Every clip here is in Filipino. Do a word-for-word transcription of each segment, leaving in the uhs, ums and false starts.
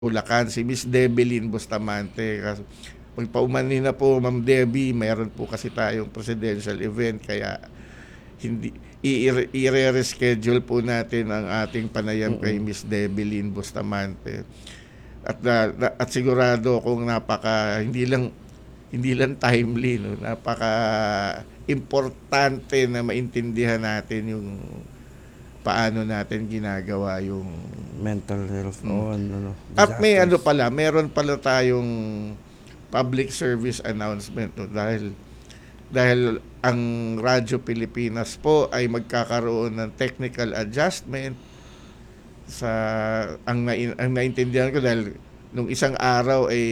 Bulacan, si Miss Debelyn Bustamante. Kaso pagpaumanhin na po, Ma'am Debbie, mayroon po kasi tayong presidential event, kaya hindi i- i-re-reschedule po natin ang ating panayam kay Mm. Miss Debelyn Bustamante. At na, na- at sigurado kung napaka hindi lang hindi lang timely, no, napaka importante na maintindihan natin yung paano natin ginagawa yung Mental health mm. on ano, At may ano disasters. pala, meron pala tayong public service announcement, no, dahil dahil ang Radyo Pilipinas po ay magkakaroon ng technical adjustment sa ang, nain, ang naintindihan ko, dahil nung isang araw ay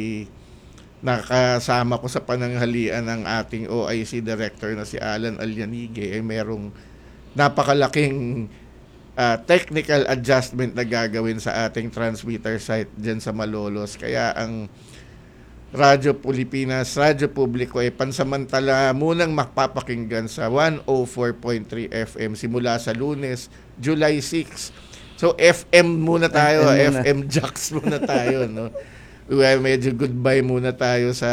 nakasama ko sa pananghalian ng ating O I C director na si Alan Alyanige, ay merong napakalaking uh, technical adjustment na gagawin sa ating transmitter site dyan sa Malolos. Kaya ang Radyo Pilipinas, Radyo Publiko ay pansamantala munang mapapakinggan sa one oh four point three F M simula sa Lunes, July sixth. So F M muna tayo, F M muna. F M Jacks muna tayo, no. Well, medyo goodbye muna tayo sa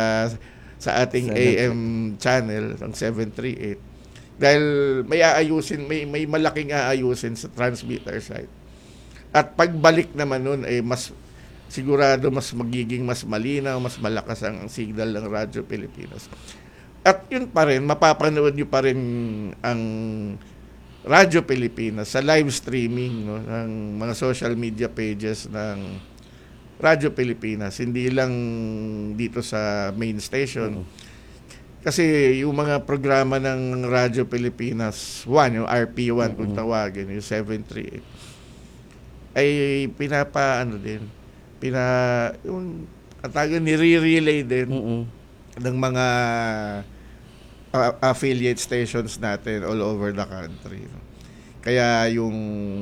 sa ating A M channel ng seven thirty-eight. Dahil may aayusin, may may malaking aayusin sa transmitter site. At pagbalik naman nun ay eh, mas sigurado mas magiging mas malinaw, mas malakas ang signal ng Radyo Pilipinas. At yun pa rin, mapapanood nyo pa rin ang Radyo Pilipinas sa live streaming, no, ng mga social media pages ng Radyo Pilipinas. Hindi lang dito sa main station. Uh-huh. Kasi yung mga programa ng Radyo Pilipinas one, yung R P one, uh-huh, kung tawagin, yung seven thirty-eight, ay pinapa, ano din, pina, yung, katagan, nire-relay din, uh-huh, ng mga uh, affiliate stations natin all over the country. Kaya yung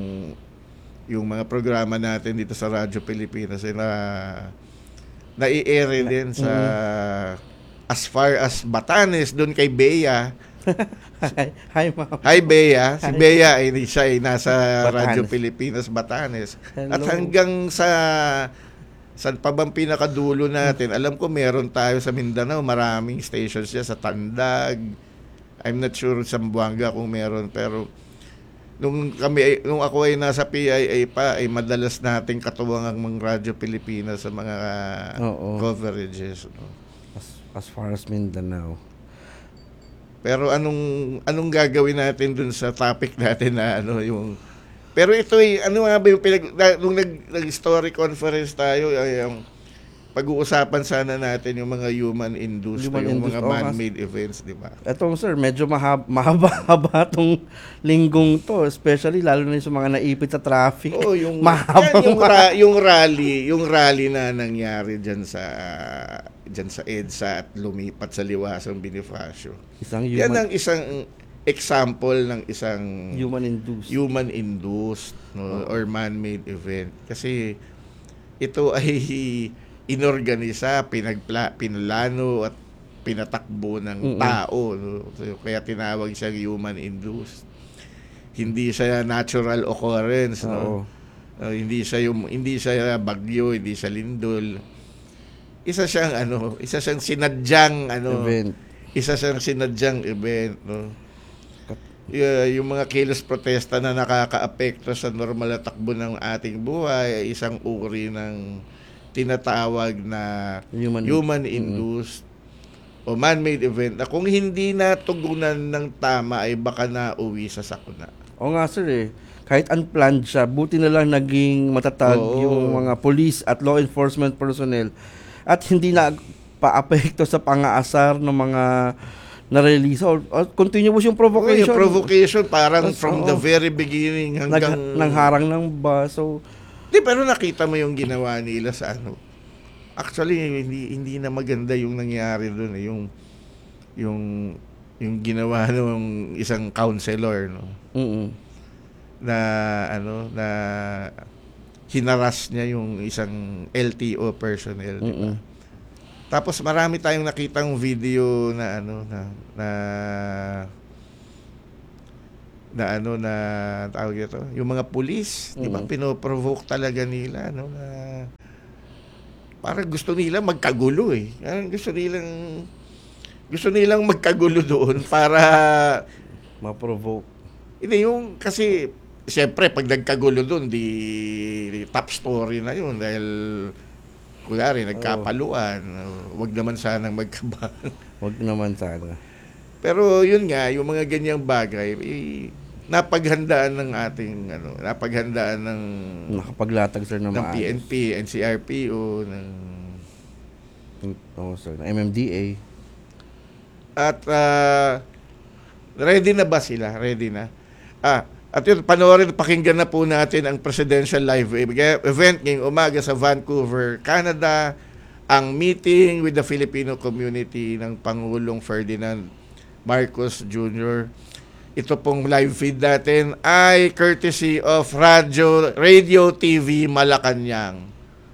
yung mga programa natin dito sa Radyo Pilipinas ay na nai-air din sa uh-huh, as far as Batanes, doon kay Bea. Hi, hi ma'am. Hi Bea. Si Bea ay siya ay nasa Batanes. Radyo Pilipinas Batanes. Hello. At hanggang sa saan pa bang pinakadulo natin? Alam ko meron tayo sa Mindanao, maraming stations siya sa Tandag. I'm not sure sa Zamboanga kung meron, pero nung kami nung ako ay nasa P I A pa, ay madalas nating katuwang ang mga Radyo Pilipinas sa mga uh, coverages, no? As far as Mindanao. Pero anong anong gagawin natin dun sa topic natin na ano yung pero ito ay ano nga ba yung pinag nung nag, nag-story conference tayo, ay yung pag-uusapan sana natin yung mga human induced, human yung induced, mga man-made oh, events, di ba? Etong sir, medyo mahab- mahaba-haba tong linggong to, especially lalo na sa mga naipit sa traffic. Oh, yung mahaba yung, ra- yung rally, yung rally na nangyari diyan sa uh, diyan sa EDSA at lumipat sa Liwasang Bonifacio. Isang human, yan ang isang example ng isang human induced human induced, no, oh, or man-made event. Kasi ito ay inorganisa, pinagpla, pinlano at pinatakbo ng mm-hmm. tao, no? So, kaya tinawag siyang human induced. Hindi siya natural occurrence, no? Uh, hindi siya yung hindi siya bagyo, hindi siya lindol. Isa siyang ano, isa siyang sinadyang ano, event. Isa siyang sinadyang event, no? Y- yung mga kilos protesta na nakakaapekto sa normal na takbo ng ating buhay ay isang uri ng tinatawag na human, human induced mm-hmm. o man-made event na kung hindi natugunan ng tama ay baka nauwi sa sakuna. O nga sir eh, kahit unplanned siya, buti na lang naging matatag Oo. yung mga police at law enforcement personnel at hindi na paapekto sa pang-aasar ng mga na-release or, or continuous yung provocation. Oh, yung provocation parang That's, from oh, the very beginning hanggang Nag, nangharang ng bus. So, di, pero nakita mo yung ginawa nila sa ano. Actually, hindi hindi na maganda yung nangyari doon, eh. Yung yung yung ginawa ng isang counselor, no. Mm-hmm. Na ano, na hinaras niya yung isang L T O personnel, mm-hmm. di ba? Tapos marami tayong nakitang video na ano na na na ano na tawag ito, yung mga pulis, mm-hmm. di ba, pinoprovoke talaga nila, no, na parang gusto nila magkagulo eh. Parang gusto nilang gusto nilang magkagulo doon para ma-provoke. Hindi yung kasi siyempre pag nagkagulo doon di, di top story na yun dahil kunyari nagkapaluan. Oh. Wag naman sanang magkabang. Wag naman sana. Pero yun nga, yung mga ganyang bagay, eh, napaghandaan ng ating, ano, napaghandaan ng nakapaglatag sir ng, ng P N P, N C R P O, ng, oh, sir, ng M M D A. At, uh, ready na ba sila? Ready na? Ah, at yun, panoorin, pakinggan na po natin ang Presidential Live event ngayong umaga sa Vancouver, Canada, ang meeting with the Filipino community ng Pangulong Ferdinand Marcos Junior Ito pong live feed natin ay courtesy of Radio, Radio T V Malacanang.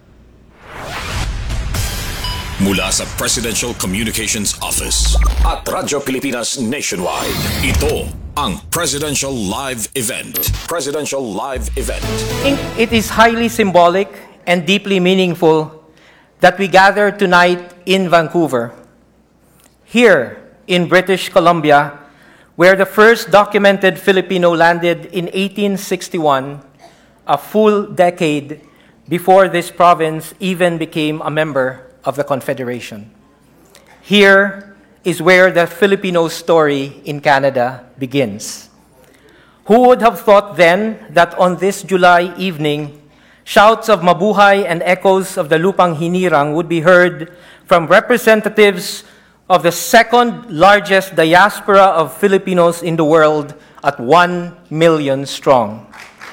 Mula sa Presidential Communications Office at Radyo Pilipinas Nationwide, ito ang Presidential Live Event. Presidential Live Event. It is highly symbolic and deeply meaningful that we gather tonight in Vancouver. Here, in British Columbia, where the first documented Filipino landed in eighteen sixty-one, a full decade before this province even became a member of the Confederation. Here is where the Filipino story in Canada begins. Who would have thought then that on this July evening, shouts of mabuhay and echoes of the Lupang Hinirang would be heard from representatives of the second largest diaspora of Filipinos in the world at one million strong.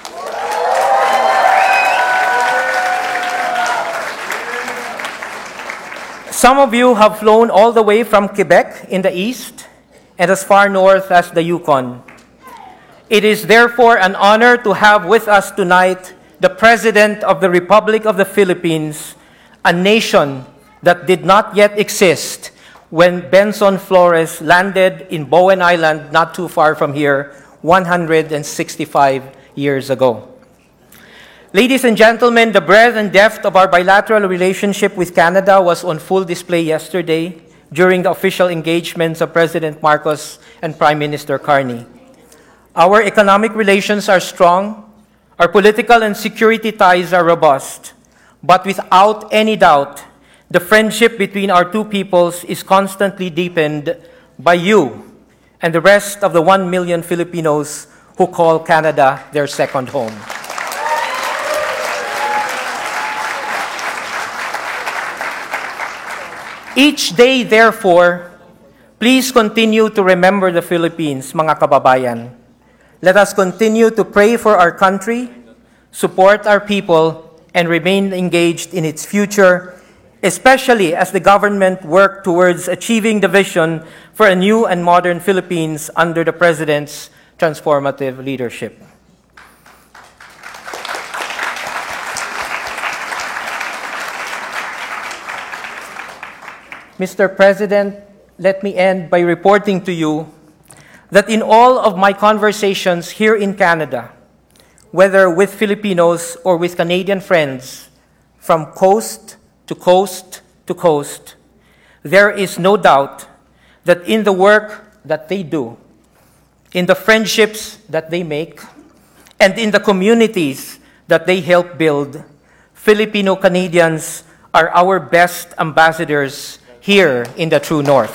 Some of you have flown all the way from Quebec in the east and as far north as the Yukon. It is therefore an honor to have with us tonight the President of the Republic of the Philippines, a nation that did not yet exist when Benson Flores landed in Bowen Island, not too far from here, one hundred sixty-five years ago. Ladies and gentlemen, the breadth and depth of our bilateral relationship with Canada was on full display yesterday during the official engagements of President Marcos and Prime Minister Carney. Our economic relations are strong, our political and security ties are robust, but without any doubt, the friendship between our two peoples is constantly deepened by you and the rest of the one million Filipinos who call Canada their second home. Each day, therefore, please continue to remember the Philippines, mga kababayan. Let us continue to pray for our country, support our people, and remain engaged in its future, especially as the government work towards achieving the vision for a new and modern Philippines under the President's transformative leadership. Mister President, let me end by reporting to you that in all of my conversations here in Canada, whether with Filipinos or with Canadian friends, from coast to coast to coast, there is no doubt that in the work that they do, in the friendships that they make, and in the communities that they help build, Filipino Canadians are our best ambassadors here in the true North.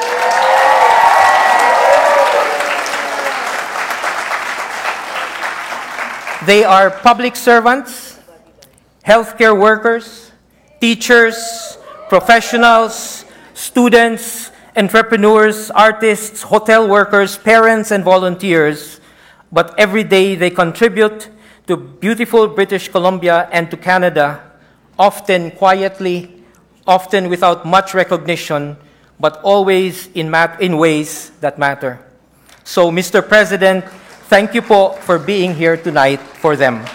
They are public servants, healthcare workers, teachers, professionals, students, entrepreneurs, artists, hotel workers, parents, and volunteers. But every day they contribute to beautiful British Columbia and to Canada, often quietly, often without much recognition, but always in, mat- in ways that matter. So, Mister President, thank you po for being here tonight for them.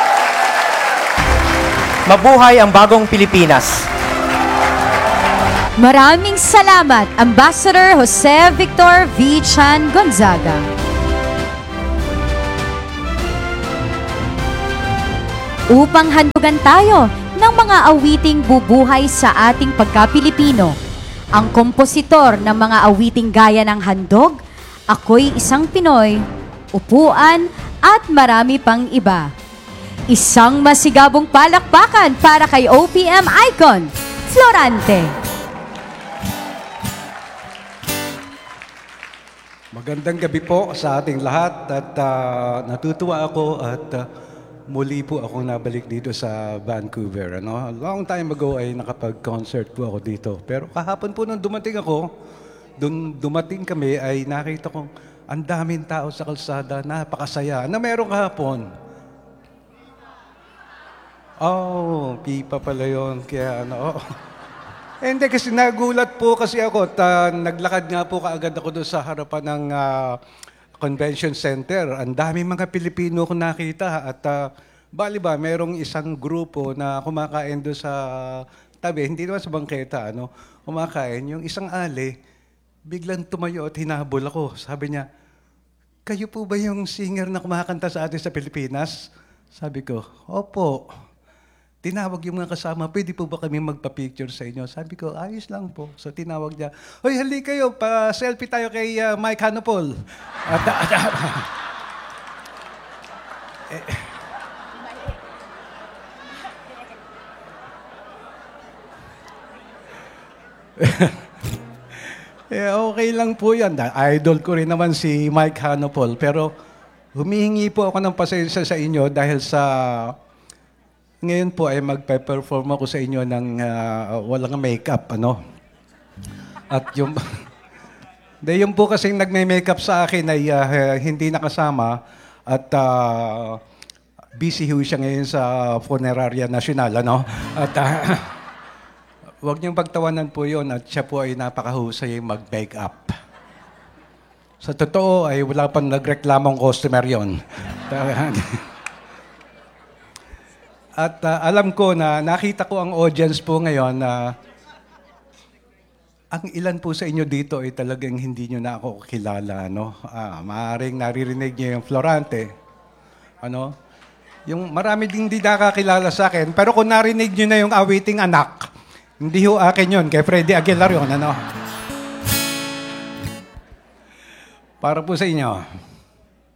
Mabuhay ang bagong Pilipinas. Maraming salamat, Ambassador Jose Victor V. Chan Gonzaga. Upang handugan tayo ng mga awiting bubuhay sa ating pagka-Pilipino, ang kompositor ng mga awiting gaya ng Handog, Ako'y Isang Pinoy, Upuan, at marami pang iba. Isang masigabong palakpakan para kay O P M icon, Florante. Magandang gabi po sa ating lahat at uh, natutuwa ako at uh, muli po akong nabalik dito sa Vancouver. Ano? A long time ago ay nakapag-concert po ako dito. Pero kahapon po nung dumating ako, dun dumating kami ay nakita kong ang daming tao sa kalsada, napakasaya. Ano meron kahapon? Oh, pipa pala yun. Kaya ano, oh. Eh, hindi, kasi nagulat po kasi ako at uh, naglakad nga po kaagad ako doon sa harapan ng uh, convention center. Ang dami mga Pilipino ko nakita at uh, bali ba, merong isang grupo na kumakain doon sa tabi, hindi naman sa bangketa, ano, kumakain. Yung isang ali, biglang tumayo at hinabol ako. Sabi niya, kayo po ba yung singer na kumakanta sa atin sa Pilipinas? Sabi ko, opo. Tinawag yung mga kasama, pwede po ba kami magpa-picture sa inyo? Sabi ko, ayos lang po. So tinawag niya, hoy, hali kayo, pa-selfie tayo kay uh, Mike Hanopol. At, at, at, eh, eh, okay lang po yan. Idol ko rin naman si Mike Hanopol. Pero humihingi po ako ng pasensya sa inyo dahil sa... Ngayon po ay magpe-perform ako sa inyo ng uh, walang makeup, ano? At yung... De, yung po kasing nagme-makeup sa akin ay uh, hindi nakasama at uh, busy ho siya ngayon sa Funeraria Nacional, ano? At uh, huwag niyong pagtawanan po yun at siya po ay napakahusay mag-makeup. Sa totoo ay wala pang nagreklamong customer yun. At uh, alam ko na nakita ko ang audience po ngayon na ang ilan po sa inyo dito ay talagang hindi nyo na ako kilala. No? Ah, maaaring naririnig nyo yung Florante. Ano? Yung marami ding hindi nakakilala sa akin. Pero kung narinig nyo na yung awiting anak, hindi ho akin yun. Kay Freddy Aguilar yun. Ano? Para po sa inyo.